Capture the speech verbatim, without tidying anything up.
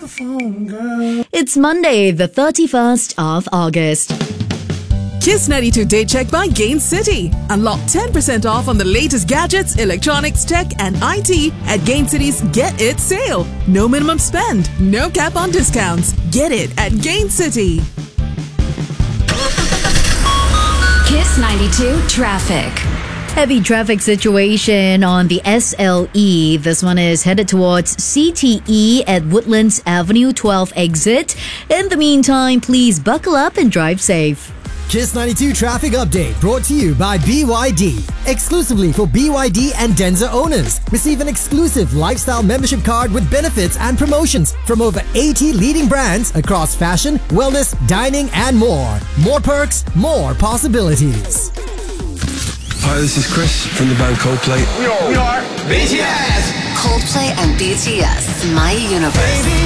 phone, girl. It's Monday, the thirty-first of August. Kiss ninety-two Day Check by Gain City. Unlock ten percent off on the latest gadgets, electronics, tech, and I T at Gain City's Get It sale. No minimum spend, no cap on discounts. Get it at Gain City. Kiss ninety-two Traffic. Heavy traffic situation on the S L E. This one is headed towards C T E at Woodlands Avenue twelve exit. In the meantime, please buckle up and drive safe. Kiss ninety-two Traffic Update brought to you by B Y D. Exclusively for B Y D and Denza owners. Receive an exclusive lifestyle membership card with benefits and promotions from over eighty leading brands across fashion, wellness, dining, and more. More perks, more possibilities. Hi, this is Chris from the band Coldplay. We are, we are B T S. Coldplay and B T S, My Universe.